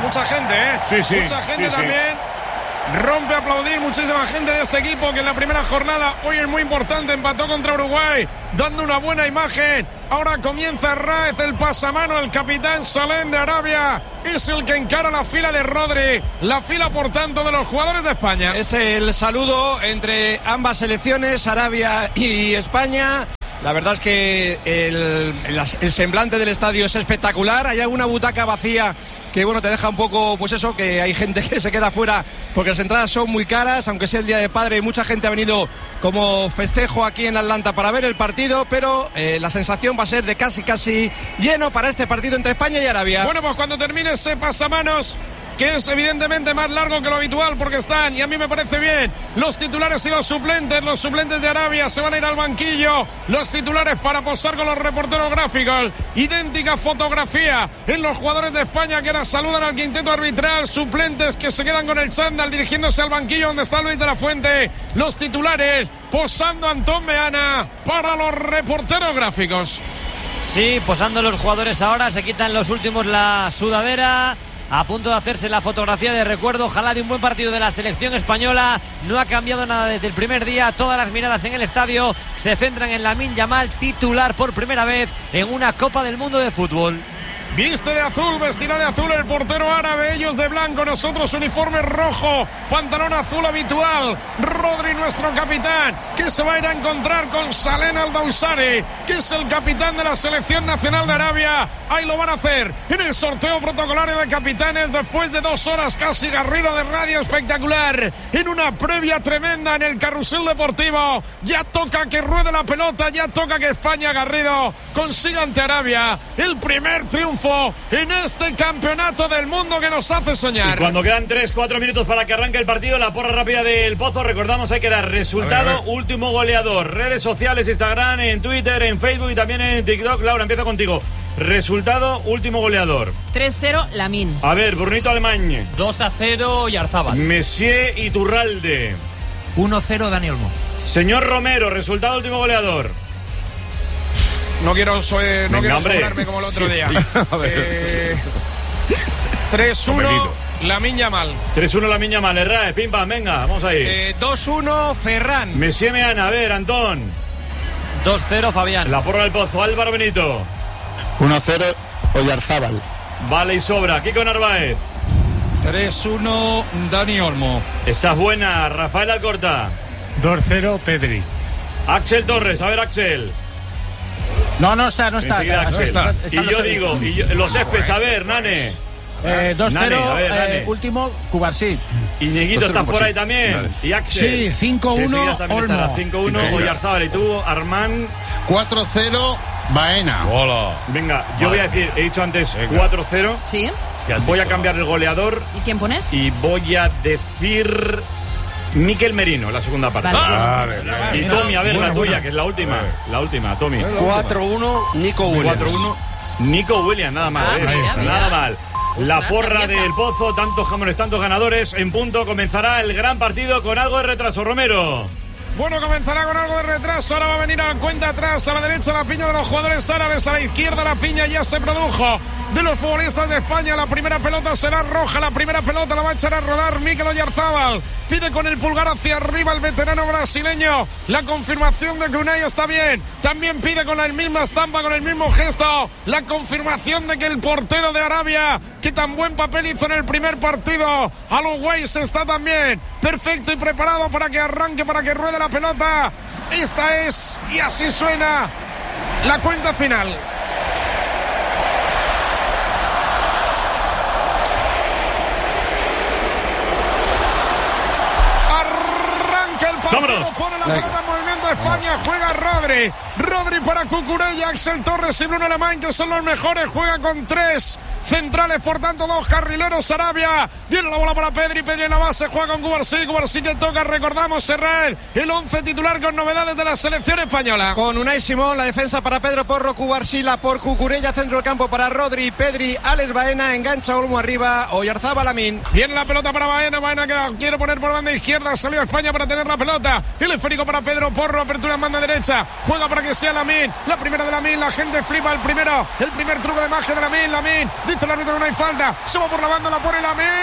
mucha gente, mucha gente también. Rompe a aplaudir muchísima gente de este equipo que en la primera jornada, hoy es muy importante, empató contra Uruguay, dando una buena imagen. Ahora comienza Raez, el pasamano, el capitán Salén de Arabia, es el que encara la fila de Rodri, la fila por tanto de los jugadores de España. Es el saludo entre ambas selecciones, Arabia y España. La verdad es que el semblante del estadio es espectacular. Hay alguna butaca vacía que bueno, te deja un poco, pues eso, que hay gente que se queda fuera porque las entradas son muy caras, aunque sea el Día de Padre, mucha gente ha venido como festejo aquí en Atlanta para ver el partido, pero la sensación va a ser de casi lleno para este partido entre España y Arabia. Bueno, pues cuando termine ese pasamanos, que es evidentemente más largo que lo habitual porque están, y a mí me parece bien, los titulares y los suplentes de Arabia se van a ir al banquillo, los titulares para posar con los reporteros gráficos, idéntica fotografía en los jugadores de España que ahora saludan al quinteto arbitral, suplentes que se quedan con el chándal dirigiéndose al banquillo donde está Luis de la Fuente, los titulares posando Antón Meana para los reporteros gráficos. Sí, posando los jugadores ahora, se quitan los últimos la sudadera, a punto de hacerse la fotografía de recuerdo, ojalá de un buen partido de la selección española. No ha cambiado nada desde el primer día, todas las miradas en el estadio se centran en Lamine Yamal, titular por primera vez en una Copa del Mundo de fútbol. Viste de azul, vestirá de azul el portero árabe, ellos de blanco, nosotros uniforme rojo, pantalón azul habitual. Rodri, nuestro capitán, que se va a ir a encontrar con Salén Al-Dawsari, que es el capitán de la selección nacional de Arabia. Ahí lo van a hacer en el sorteo protocolario de capitanes después de 2 horas casi. Garrido de radio espectacular en una previa tremenda en el carrusel deportivo. Ya toca que ruede la pelota, ya toca que España, Garrido, consiga ante Arabia el primer triunfo en este campeonato del mundo que nos hace soñar. Y cuando quedan 3-4 minutos para que arranque el partido, la porra rápida del Pozo, recordamos, hay que dar resultado, último goleador, redes sociales, Instagram, en Twitter, en Facebook y también en TikTok. Laura, empiezo contigo. Resultado, último goleador. 3-0, Lamine. A ver, Brunito Alemán. 2-0, Yarzábal. Messier Iturralde. 1-0, Dani Olmo. Señor Romero, resultado, último goleador. No quiero sobrarme como el otro día. 3-1, Lamine Yamal. 3-1, Lamine Yamal. Errae, pim pam, venga, vamos ahí. 2-1, Ferran. Messier Meana, a ver, Antón. 2-0, Fabián. La porra del Pozo, Álvaro Benito. 1-0, Oyarzábal. Vale y sobra, Kiko Narváez. 3-1, Dani Olmo. Esa es buena, Rafael Alcorta. 2-0, Pedri. Axel Torres, a ver, Axel. No está. Y yo digo, los Espes, a ver, Nane. 2-0, último, Cubarsí. Iñiguito, ¿estás por ahí también? Vale. Y Axel. Sí, 5-1, Olmo. 5-1, Oyarzábal. Y tú, Armán. 4-0, Baena. Hola. Venga, yo voy a decir, he dicho antes 4-0. Sí. Voy a cambiar el goleador. ¿Y quién pones? Y voy a decir Mikel Merino, la segunda parte. Vale. Y Tommy, a ver, la tuya, que es la última. La última, Tommy. 4-1, Nico Williams. 4-1, Nico Williams, nada mal. Nada mal. La porra del Pozo, tantos jamones, tantos ganadores. En punto comenzará el gran partido con algo de retraso. Romero. Bueno, comenzará con algo de retraso. Ahora va a venir a la cuenta atrás. A la derecha la piña de los jugadores árabes. A la izquierda la piña ya se produjo de los futbolistas de España. La primera pelota será roja. La primera pelota la va a echar a rodar Mikel Oyarzábal. Pide con el pulgar hacia arriba el veterano brasileño la confirmación de que Unai está bien. También pide con la misma estampa, con el mismo gesto, la confirmación de que el portero de Arabia, que tan buen papel hizo en el primer partido, a los Weiss, está también perfecto y preparado para que arranque, para que ruede la pelota. Esta es, y así suena, la cuenta final. Arranca el partido, pone la pelota en movimiento España, juega Rodri para Cucurella, Axel Torres y Bruno Alemán, que son los mejores, juega con 3 centrales, por tanto 2 carrileros Arabia. Viene la bola para Pedri en la base, juega con Cubarsí que toca, recordamos, Serrat, el 11 titular con novedades de la selección española. Con Unai Simón, la defensa para Pedro Porro, Cubarsí, la por Cucurella, centro del campo para Rodri, Pedri, Alex Baena, engancha Olmo arriba, Oyarzábal, Lamine. Viene la pelota para Baena que la quiere poner por banda izquierda, salió España para tener la pelota, el esférico para Pedro Porro, apertura en banda derecha, juega para que sea Lamine, la primera de Lamine, la gente flipa, el primer truco de magia de Lamine, Dice el árbitro que no hay falta. Se va por la banda, la pone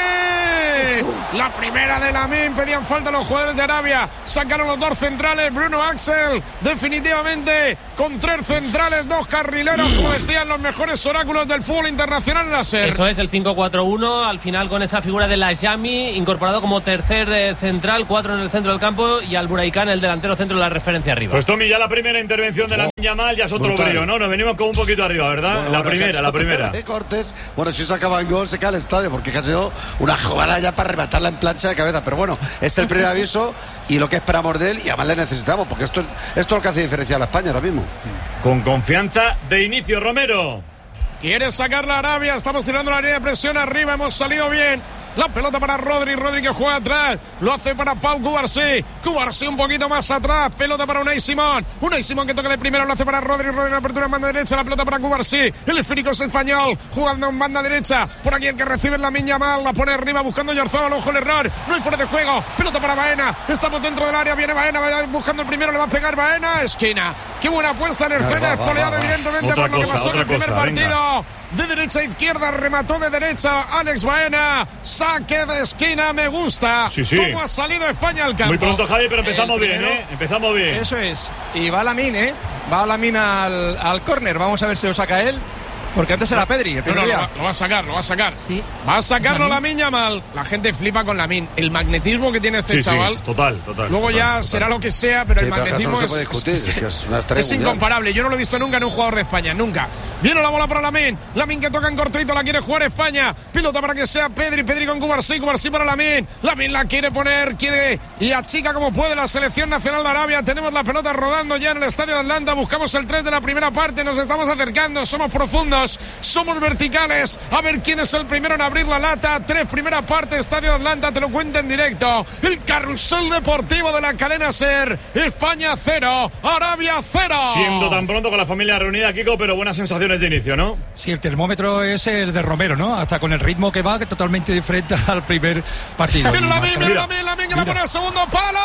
Lamine. La primera de Lamine. Pedían falta los jugadores de Arabia. Sacaron los dos centrales. Bruno Axel. Definitivamente con 3 centrales, 2 carrileros, como decían los mejores oráculos del fútbol internacional. Eso es el 5-4-1. Al final con esa figura de Lajami incorporado como tercer central, 4 en el centro del campo y al Buraicán, el delantero centro, la referencia arriba. Pues Tommy, ya la primera intervención de Lamine Yamal ya es otro brillo, ¿no? Nos venimos con un poquito arriba, ¿verdad? Bueno, la primera. Cortes. Bueno, si se acaba en gol se cae el estadio porque ha sido una jugada ya para rematarla en plancha de cabeza. Pero bueno, es el primer aviso y lo que esperamos de él, y además le necesitamos porque esto es lo que hace diferenciar a España ahora mismo. Con confianza de inicio, Romero. Quiere sacar la Arabia. Estamos tirando la línea de presión arriba. Hemos salido bien. La pelota para Rodri que juega atrás. Lo hace para Pau Cubarsí. Cubarsí un poquito más atrás. Pelota para Unai Simón. Unai Simón que toca de primero. Lo hace para Rodri en apertura en banda derecha. La pelota para Cubarsí. El esférico es español. Jugando en banda derecha. Por aquí el que recibe Lamine Yamal. La pone arriba buscando Oyarzabal. Ojo el error. No hay fuera de juego. Pelota para Baena. Estamos dentro del área. Viene Baena buscando el primero. Le va a pegar Baena. Esquina. Qué buena apuesta en el Cena. Espoleado evidentemente por lo que pasó en el primer partido. De derecha a izquierda, remató de derecha Alex Baena, saque de esquina, me gusta. Sí. Cómo ha salido España al campo. Muy pronto, Javi, pero empezamos bien, ¿eh? Empezamos bien. Eso es. Y va Lamine, ¿eh? Va Lamine al córner. Vamos a ver si lo saca él. Porque antes era Pedri, el primer día. Lo va a sacar. Sí. Va a sacarlo Lamine Yamal. La gente flipa con Lamine. El magnetismo que tiene este chaval. Total. Luego ya será lo que sea, pero el magnetismo no se puede discutir, es incomparable. Yo no lo he visto nunca en un jugador de España, nunca. Viene la bola para Lamine. Lamine que toca en cortito, la quiere jugar España. Pilota para que sea Pedri con Cubarsí para Lamine. Lamine la quiere poner, y achica como puede la selección nacional de Arabia. Tenemos la pelota rodando ya en el estadio de Atlanta. Buscamos el 3 de la primera parte. Nos estamos acercando, somos profundos. Somos verticales, a ver quién es el primero en abrir la lata. 3 primera parte, Estadio de Atlanta, te lo cuenta en directo. El carrusel deportivo de la cadena SER. España 0, Arabia 0. Siendo tan pronto con la familia reunida, Kiko, pero buenas sensaciones de inicio, ¿no? Sí, el termómetro es el de Romero, ¿no? Hasta con el ritmo que va, que es totalmente diferente al primer partido. Lamine que la pone al segundo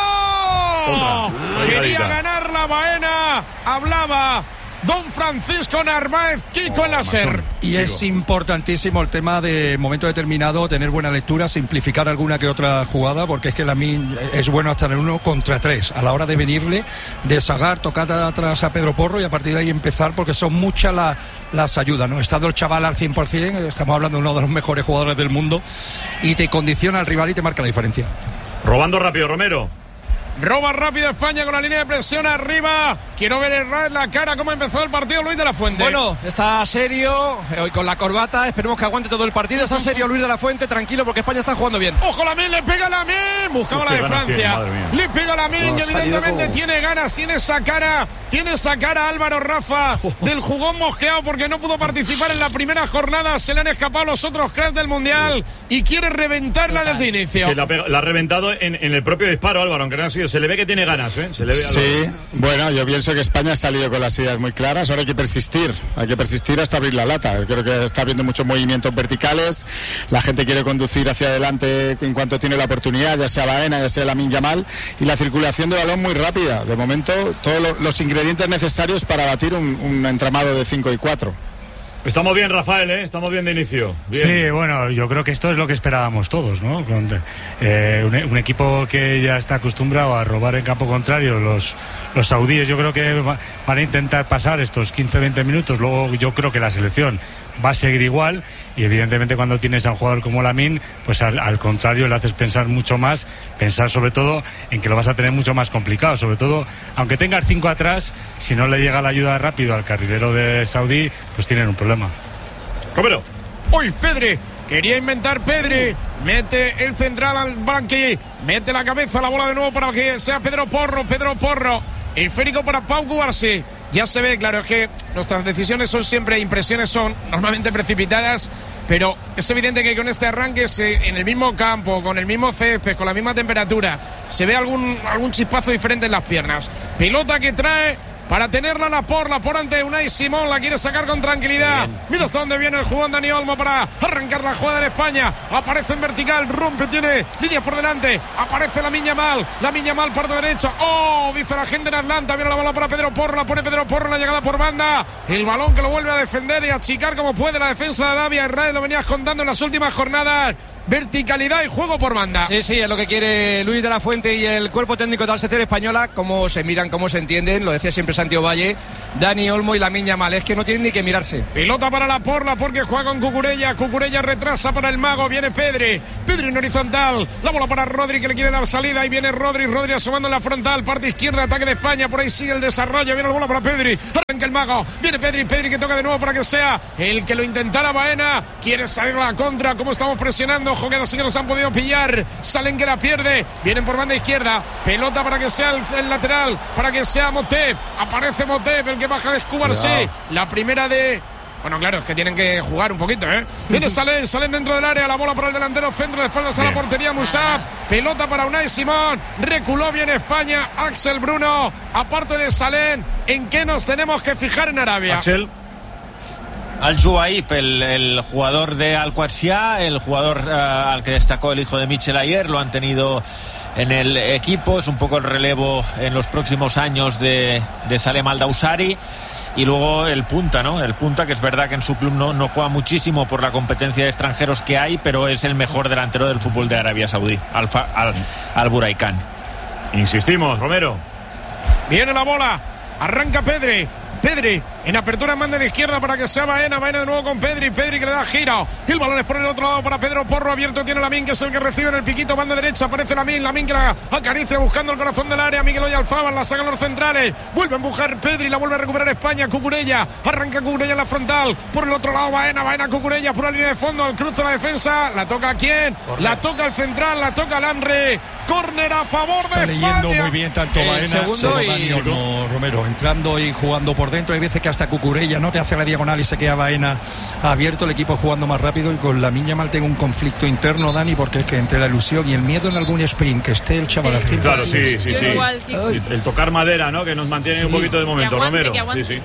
palo. Quería ganar la Baena, hablaba Don Francisco Narváez, Kiko en la SER. Y es importantísimo el tema de momento determinado, tener buena lectura, simplificar alguna que otra jugada, porque es que Lamine es bueno hasta en el 1 contra 3, a la hora de venirle, deshagar, tocar atrás a Pedro Porro y a partir de ahí empezar, porque son muchas las ayudas, ¿no? Estando el chaval al 100%, estamos hablando de uno de los mejores jugadores del mundo, y te condiciona al rival y te marca la diferencia. Robando rápido, Romero. Roba rápido España con la línea de presión arriba. Quiero ver en la cara cómo empezó el partido Luis de la Fuente. Bueno, está serio, hoy con la corbata. Esperemos que aguante todo el partido. Está serio Luis de la Fuente, tranquilo, porque España está jugando bien. Ojo, Lamine, le pega a Lamine. Buscaba la de Francia. Le pega a Lamine y evidentemente tiene ganas. Tiene esa cara Álvaro Rafa del jugón mosqueado porque no pudo participar en la primera jornada. Se le han escapado los otros cracks del Mundial y quiere reventarla desde el inicio. Es que la ha reventado en el propio disparo, Álvaro, aunque no ha sido. Se le ve que tiene ganas, ¿eh? Se le ve. Sí, bueno, yo pienso que España ha salido con las ideas muy claras. Ahora hay que persistir hasta abrir la lata. Creo que está habiendo muchos movimientos verticales. La gente quiere conducir hacia adelante en cuanto tiene la oportunidad, ya sea Baena, ya sea Lamine Yamal, y la circulación de balón muy rápida. De momento, todos los ingredientes necesarios para batir un entramado de 5 y 4. Estamos bien, Rafael, ¿eh? Estamos bien de inicio. Bien. Sí, bueno, yo creo que esto es lo que esperábamos todos, ¿no? Un equipo que ya está acostumbrado a robar en campo contrario, los saudíes yo creo que van a intentar pasar estos 15-20 minutos. Luego yo creo que la selección va a seguir igual y evidentemente cuando tienes a un jugador como Lamine, pues al contrario le haces pensar mucho más, pensar sobre todo en que lo vas a tener mucho más complicado, sobre todo aunque tengas 5 atrás, si no le llega la ayuda rápido al carrilero de Saudí, pues tienen un problema. Romero. Uy, Pedri, quería inventar Pedri, mete el central al banqui, mete la cabeza, la bola de nuevo para que sea Pedro Porro, esférico para Pau Cubarsí. Ya se ve, claro, es que nuestras decisiones son siempre, impresiones son normalmente precipitadas, pero es evidente que con este arranque en el mismo campo, con el mismo césped, con la misma temperatura, se ve algún chispazo diferente en las piernas. Pelota que trae para tenerla la por ante Unai Simón, la quiere sacar con tranquilidad. Mira hasta dónde viene el jugón Dani Olmo para arrancar la jugada en España. Aparece en vertical, rompe, tiene líneas por delante. Aparece Lamine Yamal, parte derecha. ¡Oh! Dice la gente en Atlanta. Viene la bola para Pedro Porro, la pone Pedro Porro en la llegada por banda. El balón que lo vuelve a defender y achicar como puede la defensa de Arabia. Israel lo venías contando en las últimas jornadas. Verticalidad y juego por banda. Sí, es lo que quiere Luis de la Fuente y el cuerpo técnico de la selección española. Cómo se miran, cómo se entienden. Lo decía siempre Santiago Valle, Dani Olmo y Lamine Yamal. Es que no tienen ni que mirarse. Pelota para la Porla porque juega con Cucurella. Cucurella retrasa para el mago. Viene Pedri en horizontal. La bola para Rodri que le quiere dar salida. Ahí viene Rodri asomando en la frontal. Parte izquierda, ataque de España. Por ahí sigue el desarrollo. Viene la bola para Pedri. Arranca el mago. Viene Pedri que toca de nuevo para que sea el que lo intentara Baena. Quiere salir a la contra. Como estamos presionando. Ojo que así que nos han podido pillar. Salen que la pierde. Vienen por banda izquierda. Pelota para que sea el lateral. Para que sea Motep. Aparece Motep, el que baja de Escubarse. La primera de... Bueno, claro, es que tienen que jugar un poquito, ¿eh? Viene salen dentro del área. La bola para el delantero centro. De espaldas a la portería Musab. Pelota para Unai Simón. Reculó bien España. Axel Bruno. Aparte de Salén, ¿en qué nos tenemos que fijar en Arabia? Axel. Al-Juaib, el jugador de Al-Qadsia, el jugador al que destacó el hijo de Michel ayer, lo han tenido en el equipo. Es un poco el relevo en los próximos años de Salem Al-Dawsari. Y luego el punta, ¿no? El punta, que es verdad que en su club no juega muchísimo por la competencia de extranjeros que hay, pero es el mejor delantero del fútbol de Arabia Saudí, Al-Buraikan. Insistimos, Romero. Viene la bola, arranca Pedri en apertura en banda de izquierda para que sea Baena de nuevo con Pedri que le da giro, el balón es por el otro lado para Pedro Porro, abierto tiene Lamine que es el que recibe en el piquito, banda derecha, aparece Lamine que la acaricia buscando el corazón del área, Miguel Oyarzabal, la sacan los centrales, vuelve a empujar Pedri, la vuelve a recuperar España, Cucurella, arranca Cucurella en la frontal, por el otro lado Baena Cucurella, pura línea de fondo, al cruce la defensa, la toca a quién, la toca el central, la toca Lamre, córner a favor de España. Está leyendo muy bien tanto Baena como Dani Olmo, Romero, entrando y jugando por dentro. Hay veces que hasta Cucurella no te hace la diagonal y se queda Baena abierto, el equipo jugando más rápido, y con Lamine Yamal tengo un conflicto interno, Dani, porque es que entre la ilusión y el miedo en algún sprint que esté el chaval al fin. Claro, sí. El tocar madera, ¿no? Que nos mantiene un poquito de momento, Romero. Sí.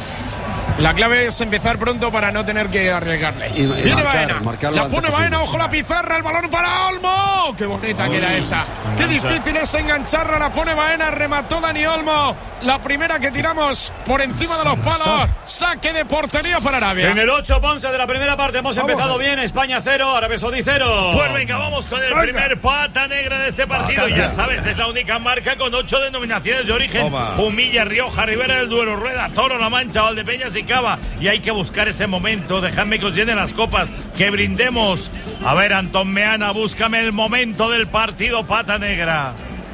La clave es empezar pronto para no tener que arriesgarle. Viene Baena, la pone Baena, ojo la pizarra, el balón para Olmo. Qué bonita queda esa. Qué difícil es engancharla, la pone Baena, remató Dani Olmo. La primera que tiramos por encima de los palos. Saque de portería para Arabia. En el 8-11 de la primera parte hemos empezado bien. España 0, Arabia Saudí 0. Pues venga, vamos con el primer pata negra de este partido. Ya sabes, es la única marca con 8 denominaciones de origen. Humilla, Rioja, Ribera del Duero, Rueda, Toro, La Mancha, Valdepeñas y Cava. Y hay que buscar ese momento. Dejadme que os llenen las copas, que brindemos. A ver, Antón Meana, búscame el momento del partido pata negra.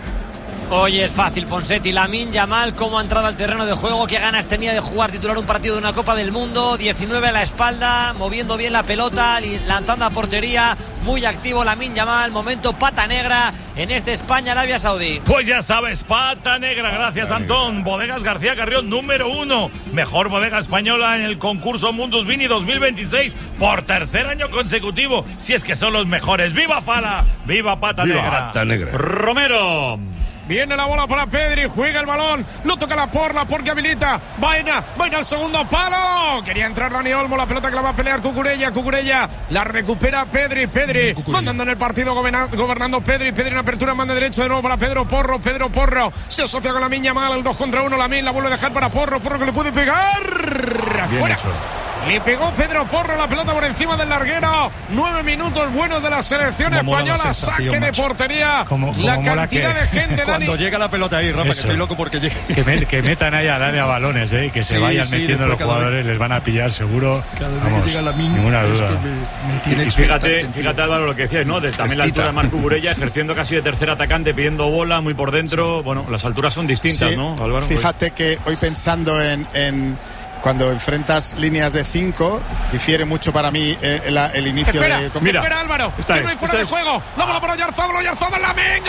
Hoy es fácil, Ponseti. Lamine Yamal, cómo ha entrado al terreno de juego, qué ganas tenía de jugar titular un partido de una Copa del Mundo. 19 a la espalda, moviendo bien la pelota, lanzando a portería, muy activo Lamine Yamal. Momento pata negra en este España-Arabia Saudí. Pues ya sabes, pata negra, gracias Antón. Bodegas García Carrión, número 1, mejor bodega española en el concurso Mundus Vini 2026 por tercer año consecutivo. Si es que son los mejores. ¡Viva Fala! ¡Viva pata negra! Pata negra. Romero. Viene la bola para Pedri, juega el balón, lo toca la Porla porque habilita Baena al segundo palo. Quería entrar Dani Olmo, la pelota que la va a pelear Cucurella, la recupera Pedri, mandando en el partido, gobernando Pedri en apertura, manda derecha de nuevo para Pedro Porro, se asocia con Lamine Yamal, el 2 contra 1, Lamine la vuelve a dejar para Porro que le puede pegar, afuera. Le pegó Pedro Porro la pelota por encima del larguero. 9 minutos buenos de la selección española. Saque de portería. La cantidad de gente, cuando Dani. llega la pelota ahí, Rafa, que estoy loco porque llegue. Que metan ahí al área balones, que se vayan metiendo los jugadores, les van a pillar seguro. Vamos, ninguna duda. Y fíjate Álvaro, lo que decías, ¿no? También la altura de Marco Cucurella, ejerciendo casi de tercer atacante, pidiendo bola muy por dentro. Bueno, las alturas son distintas, ¿no, Álvaro? Fíjate que hoy pensando en cuando enfrentas líneas de 5, difiere mucho para mí el inicio de... Mira, espera Álvaro, que no hay fuera de juego. La bola para Oyarzabal, la venga,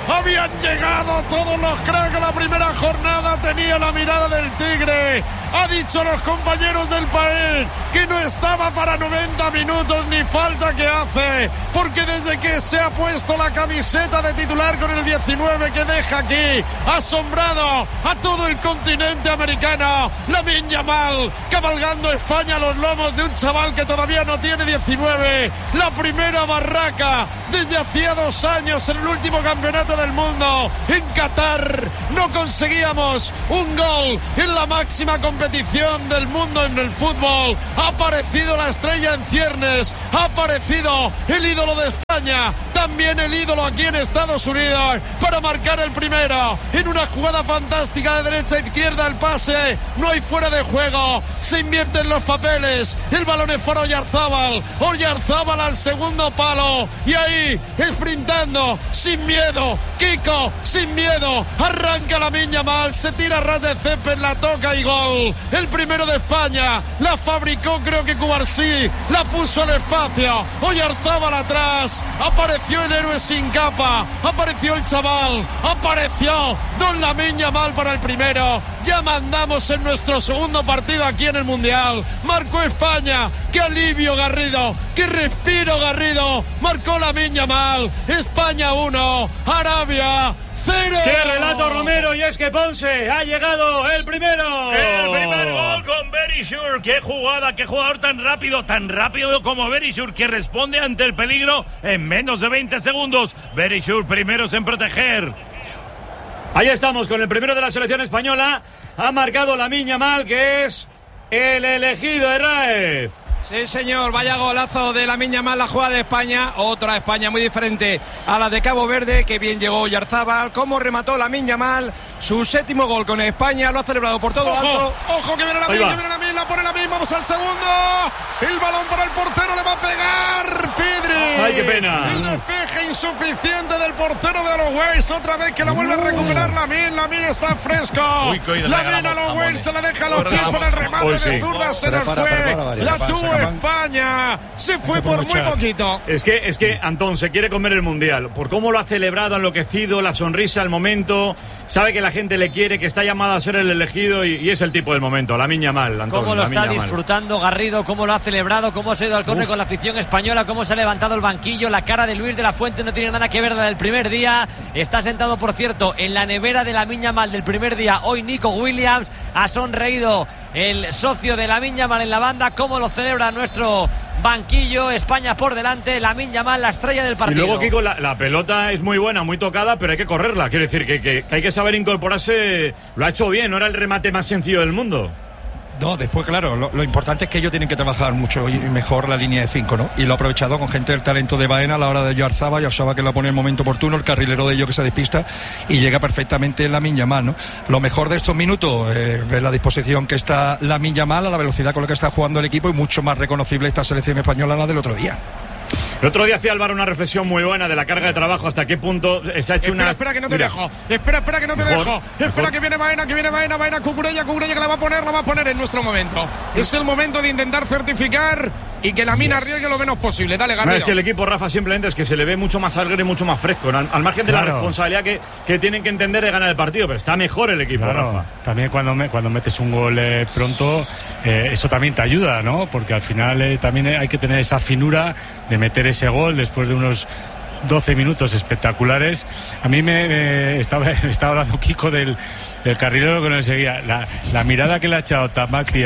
Habían llegado todos los cracks a la primera jornada. Tenía la mirada del tigre. Ha dicho a los compañeros del país que no estaba para 90 minutos ni falta que hace, porque desde que se ha puesto la camiseta de titular con el 19 que deja aquí, asombrado a todo el continente americano. Lamine Yamal cabalgando España a los lomos de un chaval que todavía no tiene 19. La primera barraca desde hacía 2 años en el último campeonato del mundo en Qatar. No conseguíamos un gol en la máxima competición del mundo en el fútbol. Ha aparecido la estrella en ciernes, ha aparecido el ídolo de España, también el ídolo aquí en Estados Unidos, para marcar el primero en una jugada fantástica de derecha a izquierda. El pase, no hay fuera de juego, se invierten los papeles, el balón es para Oyarzábal al segundo palo, y ahí sprintando sin miedo Kiko, sin miedo, arranca Lamine Yamal, se tira a ras de césped, la toca y gol. El primero de España, la fabricó creo que Cubarsí, la puso al espacio, Oyarzábal atrás, apareció el héroe sin capa, apareció el chaval, apareció Don Lamine Yamal para el primero. Ya mandamos en nuestro segundo partido aquí en el Mundial. Marcó España, qué alivio Garrido, qué respiro Garrido, marcó Lamine Yamal. España 1, Arabia 0. ¡Qué relato, Romero! Y es que Ponce ha llegado el primero. El primer gol con Verisure. ¡Qué jugada! ¡Qué jugador tan rápido como Verisure, que responde ante el peligro en menos de 20 segundos! Verisure primeros en proteger. Ahí estamos con el primero de la selección española. Ha marcado Lamine Yamal, que es el elegido de Raez. Sí, señor, vaya golazo de Lamine Yamal, la jugada de España, otra España muy diferente a la de Cabo Verde, que bien llegó Oyarzábal, cómo remató Lamine Yamal, su 7º gol con España, lo ha celebrado por todo alto. Ojo, que viene Lamine, la pone Lamine, vamos al segundo, el balón para el portero, le va a pegar Pedri. ¡Ay, qué pena! El despeje insuficiente del portero de Alois, otra vez que la vuelve a recuperar Lamine está fresco. Lamine a Alois se le deja los pies por el remate de zurda, se nos fue, la tuvo España, se fue por muy poquito. Es que Antón se quiere comer el Mundial, por cómo lo ha celebrado, enloquecido, la sonrisa, el momento, sabe que la gente le quiere, que está llamado a ser el elegido y es el tipo del momento, Lamine Yamal, Antón. Cómo lo está Yamal disfrutando Garrido, cómo lo ha celebrado, cómo se ha ido al córner con la afición española, cómo se ha levantado el banquillo, la cara de Luis de la Fuente no tiene nada que ver la del primer día. Está sentado, por cierto, en la nevera de Lamine Yamal del primer día, hoy Nico Williams. Ha sonreído el socio de Lamine Yamal en la banda, cómo lo celebra nuestro banquillo. España por delante, Lamine Yamal, la estrella del partido. Y luego, Kiko, la pelota es muy buena, muy tocada, pero hay que correrla. Quiere decir que hay que saber incorporarse. Lo ha hecho bien, no era el remate más sencillo del mundo. No, después, claro, lo importante es que ellos tienen que trabajar mucho y mejor la línea de 5, ¿no? Y lo ha aprovechado con gente del talento de Baena a la hora de Oyarzábal, ya sabe que la pone en el momento oportuno, el carrilero de ellos que se despista y llega perfectamente Lamine Yamal, ¿no? Lo mejor de estos minutos, ver la disposición que está Lamine Yamal, a la velocidad con la que está jugando el equipo y mucho más reconocible esta selección española a la del otro día. El otro día hacía Álvaro una reflexión muy buena de la carga de trabajo, hasta qué punto se ha hecho Espera que no te dejo. Espera que no te dejo. Espera que viene Baena, Cucurella que la va a poner en nuestro momento. Es el momento de intentar certificar y que Lamine arriesgue lo menos posible. Dale, Garrido. Es que el equipo, Rafa, simplemente es que se le ve mucho más alegre y mucho más fresco, al margen de la responsabilidad que tienen que entender de ganar el partido, pero está mejor el equipo, Rafa. También cuando metes un gol pronto, eso también te ayuda, ¿no? Porque al final también hay que tener esa finura de meter ese gol después de unos 12 minutos espectaculares. A mí me estaba hablando Kiko del carrilero que no seguía. La mirada que le ha echado Tamaki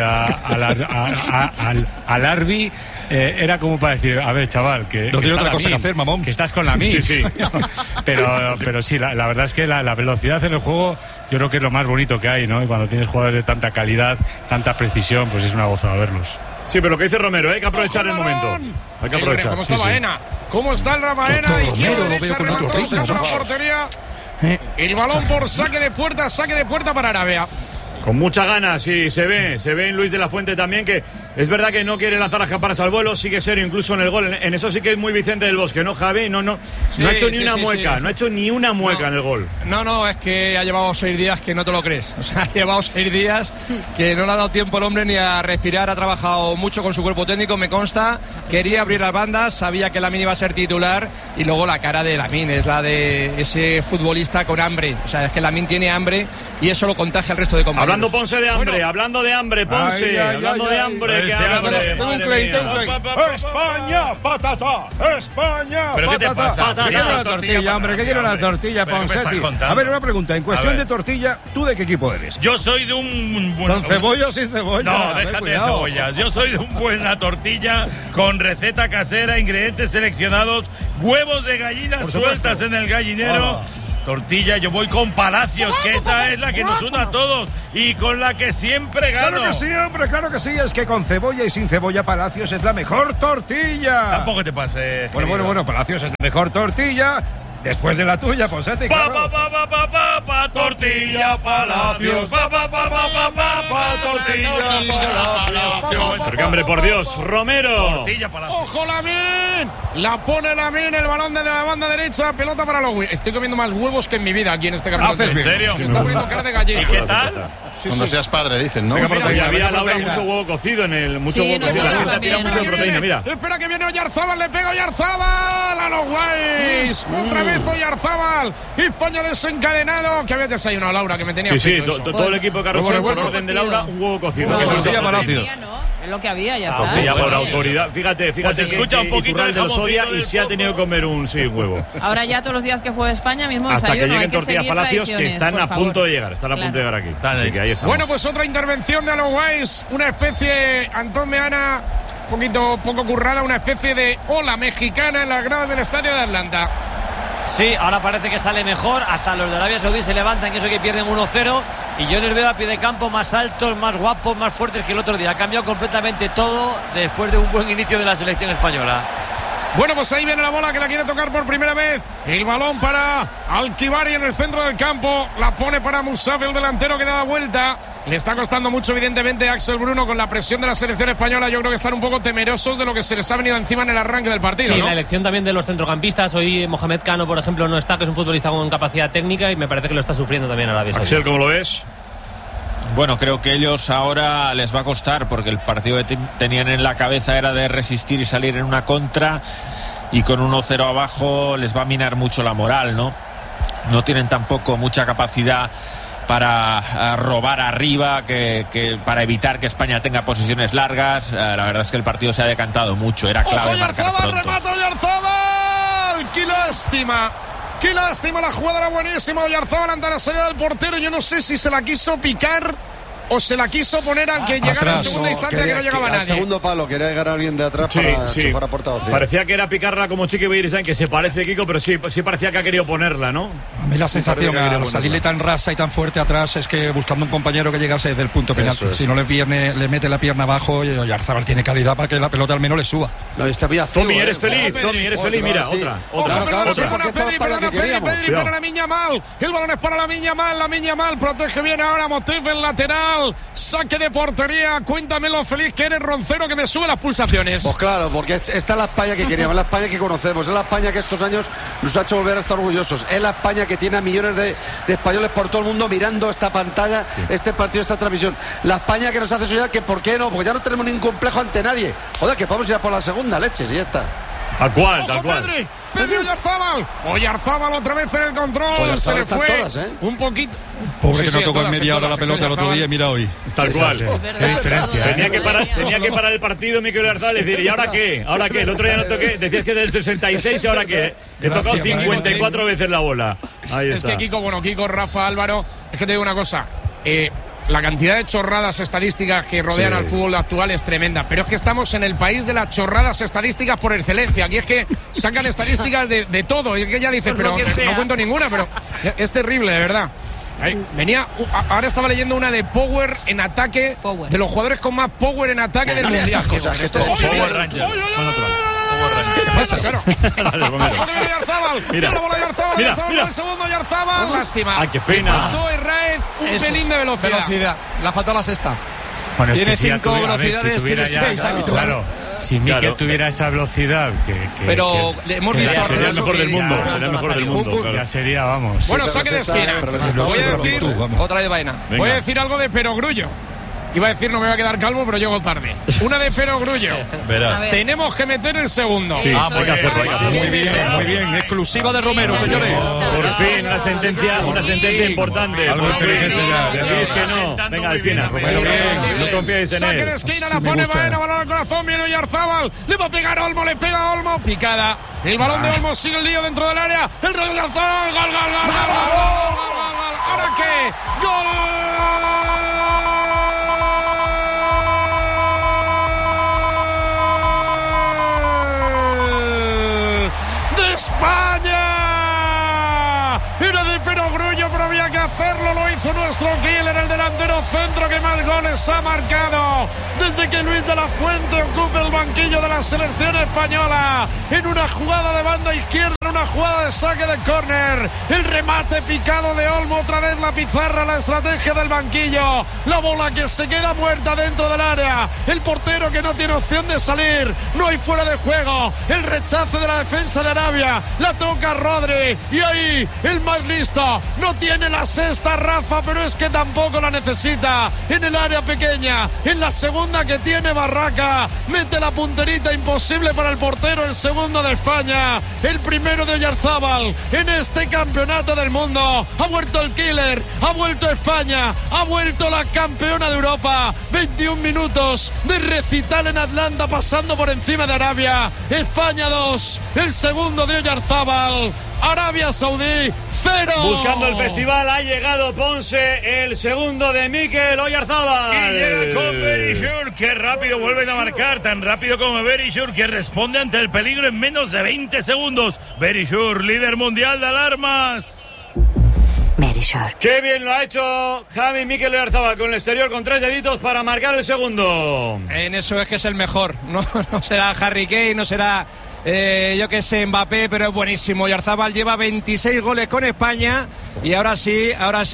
al Arbi era como para decir, a ver, chaval, que no tiene otra cosa que hacer, mamón, que estás con la MIS. Sí. pero sí, la verdad es que la velocidad en el juego yo creo que es lo más bonito que hay, ¿no? Y cuando tienes jugadores de tanta calidad, tanta precisión, pues es una gozada verlos. Sí, pero lo que dice Romero, hay que aprovechar el momento. Hay que aprovechar. ¿Cómo está Baena? ¿Cómo está el Baena? Izquierda, derecha, remató buscando la portería. El balón por saque de puerta para Arabia. Con muchas ganas, sí, se ve en Luis de la Fuente también que Es verdad que no quiere lanzar las campanas al vuelo, sí que es serio, incluso en el gol. En eso sí que es muy Vicente del Bosque, ¿no, Javi? No ha hecho ni una mueca, no ha hecho ni una mueca en el gol. No, es que ha llevado 6 días que no te lo crees. O sea, ha llevado 6 días que no le ha dado tiempo el hombre ni a respirar. Ha trabajado mucho con su cuerpo técnico, me consta. Quería abrir las bandas, sabía que Lamine iba a ser titular. Y luego la cara de Lamine es la de ese futbolista con hambre. O sea, es que Lamine tiene hambre y eso lo contagia al resto de compañeros. Hablando Ponce de hambre, hablando de hambre, Ponce. Hablando de hambre. España, patata. España, ¿pero qué te pasa? ¿Qué quiere una tortilla, hombre? ¿Qué quiere una tortilla, Poncetti? A ver, una pregunta. En cuestión de tortilla, ¿tú de qué equipo eres? Yo soy de un... ¿Con cebolla o sin cebolla? No, déjate de cebollas. Yo soy de una buena tortilla con receta casera, ingredientes seleccionados, huevos de gallinas sueltas en el gallinero. Tortilla, yo voy con Palacios, que esa es la que nos une a todos y con la que siempre gano. Claro que sí, hombre, claro que sí. Es que con cebolla y sin cebolla Palacios es la mejor tortilla. Tampoco te pase. Bueno, Palacios es la mejor tortilla. Después de la tuya, Poncetti, claro. Tortilla Palacios. Tortilla Palacios. Porque, hombre, por Dios, Romero. Tortilla Palacios. ¡Ojo, Lamine! La pone Lamine, el balón desde la banda derecha, pelota para los... Estoy comiendo más huevos que en mi vida aquí en este campeonato. ¿En serio? Se está poniendo cara de gallina. ¿Y qué tal? Cuando seas padre, dicen, ¿no? Había Laura mucho huevo cocido en el... Mucho huevo cocido. La gente tira mucho proteína, mira. Espera que viene Oyarzábal, le pega Oyarzábal a los guays. Otra vez Oyarzábal. España desencadenado. Que habías desayunado, Laura, que me tenía todo el equipo de Carrusel, por orden de Laura, un huevo cocido. Es lo que había, ya está. Tortilla por autoridad. Fíjate pues escucha un poquito de los odia y se ha tenido que comer un huevo. Ahora ya todos los días que juega España mismo hasta desayuno. Que lleguen Tortillas Palacios, que están a punto de llegar. Están a punto de llegar aquí. Así que ahí estamos. Bueno, pues otra intervención de los guays. Una especie, Antón Meana, poco currada, una especie de ola mexicana en las gradas del estadio de Atlanta. Sí, ahora parece que sale mejor. Hasta los de Arabia Saudí se levantan, que eso que pierden 1-0. Y yo les veo a pie de campo más altos, más guapos, más fuertes que el otro día. Ha cambiado completamente todo después de un buen inicio de la selección española. Bueno, pues ahí viene la bola que la quiere tocar por primera vez. El balón para Alkibari en el centro del campo. La pone para Musafi, el delantero que da vuelta. Le está costando mucho, evidentemente, a Axel Bruno con la presión de la selección española. Yo creo que están un poco temerosos de lo que se les ha venido encima en el arranque del partido, sí, ¿no? La elección también de los centrocampistas. Hoy Mohamed Cano, por ejemplo, no está, que es un futbolista con capacidad técnica y me parece que lo está sufriendo también Arabia Saudí. Axel, ¿cómo lo ves? Bueno, creo que ellos ahora les va a costar porque el partido que tenían en la cabeza era de resistir y salir en una contra, y con 1-0 abajo les va a minar mucho la moral, ¿no? No tienen tampoco mucha capacidad para robar arriba, que para evitar que España tenga posiciones largas. La verdad es que el partido se ha decantado mucho, era clave marcar pronto. ¡Remata Oyarzábal! ¡Qué lástima! ¡Qué lástima! La jugada era buenísima. Oyarzábal ante la salida del portero. Yo no sé si se la quiso picar o se la quiso poner al que llegara en segunda instancia, que no llegaba nadie. Al segundo palo, quería llegar a alguien de atrás para chufar a puerta vacía. Parecía que era picarla como Chiqui Beirizain, que se parece Kiko, pero sí parecía que ha querido ponerla, ¿no? A mí la sensación al salirle tan rasa y tan fuerte atrás es que buscando un compañero que llegase desde el punto penalti. Si no le mete la pierna abajo, y Oyarzábal tiene calidad para que la pelota al menos le suba. No, está bien activo, Tommy, eres feliz, mira, otra. Pedri, para Lamine Yamal. El balón es para Lamine Yamal, protege bien ahora Motif, el lateral. Saque de portería. Cuéntame lo feliz que eres, Roncero, que me sube las pulsaciones. Pues claro, porque esta es la España que queríamos, la España que conocemos, es la España que estos años nos ha hecho volver a estar orgullosos, es la España que tiene a millones de españoles por todo el mundo mirando esta pantalla, este partido, esta transmisión, la España que nos hace soñar que ¿por qué no? Porque ya no tenemos ningún complejo ante nadie, joder, que podemos ir a por la segunda, leches, y ya está. Tal cual. Pedri Oyarzábal otra vez en el control. Se le fue todas, un poquito. Pobre que no tocó en media hora la pelota el otro día, mira hoy. Tal cual. Qué diferencia. Tenía que parar el partido Mikel Oyarzabal y decir, ¿y ahora qué? ¿Ahora qué? El otro día no toqué, decías que del 66 y ahora qué. He tocado 54 veces la bola. Ahí está. Es que Kiko, Rafa, Álvaro, es que te digo una cosa. La cantidad de chorradas estadísticas que rodean al fútbol actual es tremenda, pero es que estamos en el país de las chorradas estadísticas por excelencia. Aquí es que sacan estadísticas de todo, y es que ya dices, pero no cuento ninguna, pero es terrible, de verdad. Ahora estaba leyendo una de power en ataque, de los jugadores con más power en ataque del mundial. Power Ranger. ¿Qué pasa? Claro. Mira la bola de Oyarzábal, el segundo Oyarzábal. Lástima. Qué pena. Faltó Herráez un pelín de velocidad. Le ha faltado la sexta. Bueno, tiene es que 5 velocidades, tiene 6 habitual. Claro, si Mikel tuviera esa velocidad pero hemos visto sería el mejor del mundo, sería el mejor del mundo, claro. ya sería, vamos. Bueno, saque de esquina. Voy a decir otra de Baena. Voy a decir algo de Perogrullo. Iba a decir, no me voy a quedar calvo, pero llego tarde. Una de Perogrullo. Verás. Tenemos que meter el segundo. Sí, hay que hacerlo. Muy bien. Exclusiva de Romero, señores. Por fin, una sentencia importante. Por fin. Decís que no. Venga, de esquina. No confiáis en Saque de él. esquina, la pone Baena, balón al corazón, viene Oyarzábal. Le va a pegar Olmo, le pega a Olmo. Picada. El balón de Olmo sigue el lío dentro del área. El rollo de Oyarzábal. Gol. ¿Ahora qué? ¡Gol! España. Era de Perogrullo, pero había que hacerlo. Lo hizo nuestro killer, el delantero centro que más goles ha marcado desde que Luis de la Fuente ocupe el banquillo de la selección española. En una jugada de banda izquierda, en una jugada de saque de córner, el remate picado de Olmo, otra vez la pizarra, la estrategia del banquillo, la bola que se queda muerta dentro del área, el portero que no tiene opción de salir, no hay fuera de juego, el rechace de la defensa de Arabia, la toca Rodri y ahí el más listo, no tiene la sexta Rafa, pero es que tampoco la necesita, en el área pequeña, en la segunda que tiene Barraca, mete la punterita imposible para el portero, el segundo de España, el primero de Oyarzábal en este campeonato del mundo. Ha vuelto el killer, ha vuelto España, ha vuelto la campeona de Europa. 21 minutos de recital en Atlanta, pasando por encima de Arabia. España 2, el segundo de Oyarzábal. Arabia Saudí 0. Buscando el festival ha llegado Ponce, el segundo de Mikel Oyarzábal. Y llega con Verisur, que rápido vuelven a marcar, tan rápido como Verisur, que responde ante el peligro en menos de 20 segundos. Verisur, líder mundial de alarmas. Verisur. Qué bien lo ha hecho Javi Mikel Oyarzábal con el exterior, con 3 deditos para marcar el segundo. En eso es que es el mejor. No será Harry Kane, no será yo que sé, Mbappé, pero es buenísimo. Oyarzábal lleva 26 goles con España y ahora sí,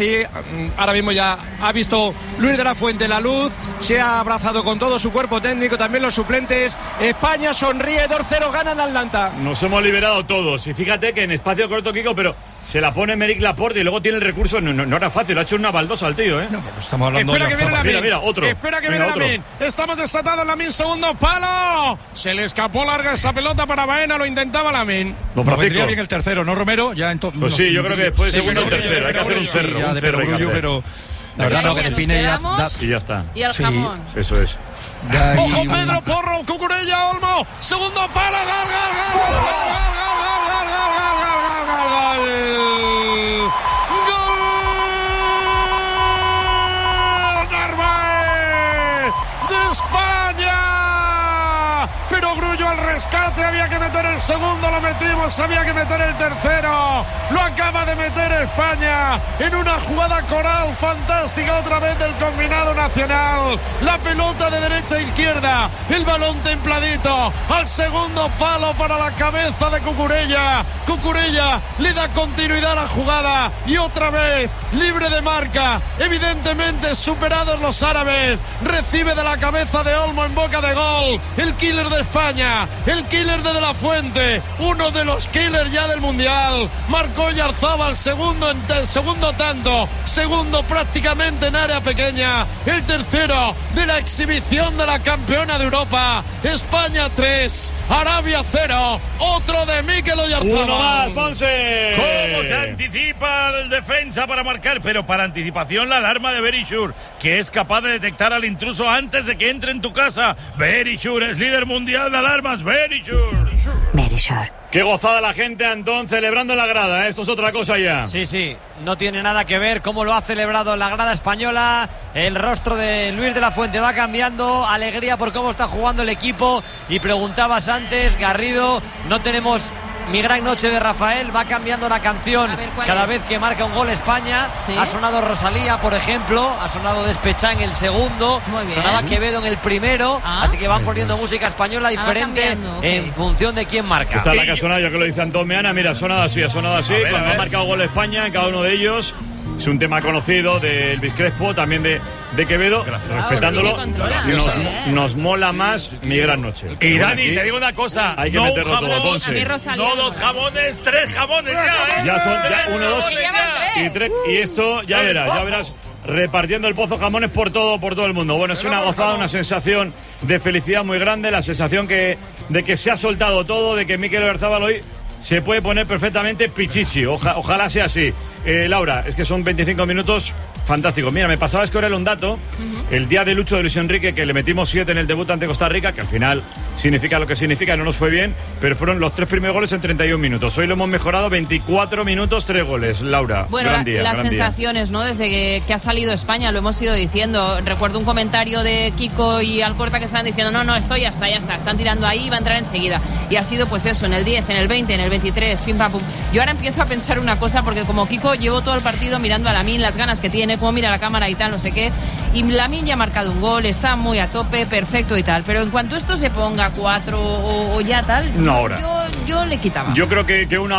ahora mismo ya ha visto Luis de la Fuente la luz, se ha abrazado con todo su cuerpo técnico, también los suplentes. España sonríe, 2-0, gana el Atlanta. Nos hemos liberado todos y fíjate que en espacio corto, Kiko, pero se la pone Meric Laporte y luego tiene el recurso. No era fácil, ha hecho una baldosa al tío, No, pues estamos hablando Espera de que viene Lamin. Mira, otro. Espera que viene Lamin. Estamos desatados, Lamin, segundo palo. Se le escapó larga esa pelota para Baena, lo intentaba Lamin. No, vendría bien el tercero, ¿no, Romero? Ya pues sí, yo creo que después de segundo o tercero hay que hacer un cerro. Ya de Perogrullo, pero la verdad no, que define ya. Y ya está. Y al jamón. Eso es. Ojo, Pedro Porro, Cucurella, Olmo. Segundo palo, Perogrullo al rescate, había que meter el segundo, lo metimos, había que meter el tercero, lo acaba de meter España en una jugada coral fantástica otra vez del combinado nacional, la pelota de derecha a izquierda, el balón templadito al segundo palo para la cabeza de Cucurella le da continuidad a la jugada y otra vez libre de marca, evidentemente superados los árabes, recibe de la cabeza de Olmo en boca de gol, el killer de España, el killer de la Fuente, uno de los killers ya del Mundial, marcó Oyarzábal segundo tanto, segundo prácticamente en área pequeña, el tercero de la exhibición de la campeona de Europa. España 3, Arabia 0, otro de Mikel Oyarzábal. Uno más, Ponce. ¿Cómo se anticipa el defensa para marcar? Pero para anticipación la alarma de Verisur, que es capaz de detectar al intruso antes de que entre en tu casa. Verisur es líder mundial de alarmas. Verisur. Qué gozada la gente, Antón, celebrando en la grada, ¿eh? Esto es otra cosa ya. Sí, no tiene nada que ver cómo lo ha celebrado la grada española. El rostro de Luis de la Fuente va cambiando, alegría por cómo está jugando el equipo. Y preguntabas antes, Garrido, no tenemos Mi Gran Noche de Rafael, va cambiando la canción cada vez que marca un gol España. ¿Sí? Ha sonado Rosalía, por ejemplo, ha sonado Despechá en el segundo, sonaba Quevedo en el primero, así que van poniendo música española diferente en función de quién marca. Esta es la que ha sonado, ya que lo dice Antón Meana, mira, ha sonado así, cuando ha marcado gol España en cada uno de ellos. Es un tema conocido de Elvis Crespo, también de de Quevedo, respetándolo, nos mola más Mi Gran Noche. Y Dani, te digo una cosa, hay que meterlo todo, Ponce. No 2 jamones, 3 jamones ya, ¿eh? Ya son 1, 2 y 3. Y esto ya verás. Repartiendo el pozo jamones por todo el mundo. Bueno, es una gozada, una sensación de felicidad muy grande, la sensación de que se ha soltado todo, de que Mikel Oyarzabal hoy se puede poner perfectamente pichichi. Ojalá sea así. Laura, es que son 25 minutos fantásticos. Mira, me pasaba escorrer un dato. El día de Lucho de Luis Enrique, que le metimos 7 en el debut ante Costa Rica, que al final significa lo que significa, no nos fue bien, pero fueron los 3 primeros goles en 31 minutos. Hoy lo hemos mejorado, 24 minutos, 3 goles. Laura, bueno, gran día, las gran sensaciones, día. ¿no? Desde que ha salido España, lo hemos ido diciendo. Recuerdo un comentario de Kiko y Alcorta que estaban diciendo, no, esto ya está, están tirando ahí, va a entrar enseguida. Y ha sido pues eso, en el 10, en el 20, en el 23, pim pam pum. Yo ahora empiezo a pensar una cosa, porque como Kiko llevo todo el partido mirando a Lamine, las ganas que tiene, cómo mira la cámara y tal, no sé qué, y Lamine ya ha marcado un gol, está muy a tope, perfecto y tal, pero en cuanto esto se ponga 4 o ya tal, no, ahora yo le quitaba. Yo creo que una